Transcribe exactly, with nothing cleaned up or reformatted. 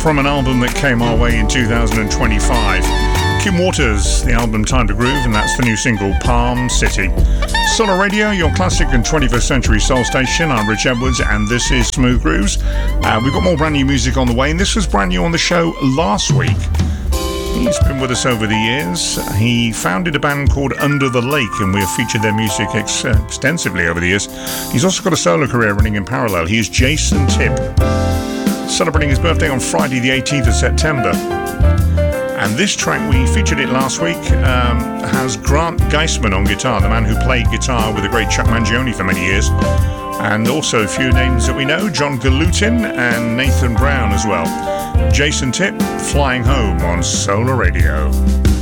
from an album that came our way in two thousand twenty-five. Kim Waters, the album Time to Groove, and that's the new single Palm City. Solar Radio, your classic and twenty-first century soul station. I'm Rich Edwards and this is Smooth Grooves. Uh, we've got more brand new music on the way, and this was brand new on the show last week. He's been with us over the years. He founded a band called Under the Lake, and we have featured their music ex- extensively over the years. He's also got a solo career running in parallel. He is Jason Tipp, celebrating his birthday on Friday the eighteenth of September. And this track, we featured it last week, um, has Grant Geisman on guitar, the man who played guitar with the great Chuck Mangione for many years. And also a few names that we know, John Galutin and Nathan Brown as well. Jason Tipp, Flying Home on Solar Radio.